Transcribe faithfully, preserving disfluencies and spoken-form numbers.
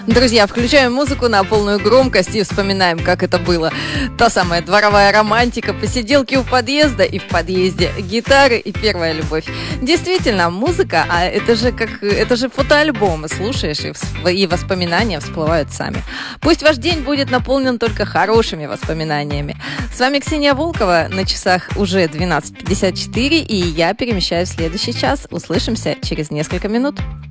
Друзья, включаем музыку на полную громкость и вспоминаем, как это было. Та самая дворовая романтика, посиделки у подъезда и в подъезде, гитары и первая любовь. Действительно, музыка, а это же как, это же фотоальбомы, слушаешь и, и воспоминания всплывают сами. Пусть ваш день будет наполнен только хорошими воспоминаниями. С вами Ксения Волкова, на часах уже двенадцать пятьдесят четыре, и я перемещаюсь в следующий час. Услышимся через несколько минут.